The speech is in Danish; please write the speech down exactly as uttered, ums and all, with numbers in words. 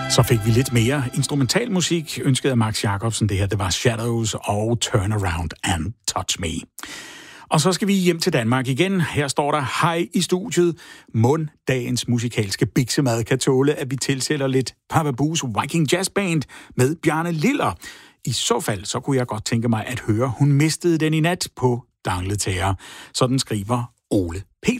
Så fik vi lidt mere instrumental musik, ønskede af Max Jacobsen. Det her, det var Shadows og Turn Around and Touch Me. Og så skal vi hjem til Danmark igen. Her står der hej i studiet. Mund dagens musikalske biksemad kan tåle, at vi tilsætter lidt Papa Bu's Viking Jazz Band med Bjarne Liller. I så fald, så kunne jeg godt tænke mig at høre, hun mistede den i nat på Dangletære. Sådan skriver Ole Petersen.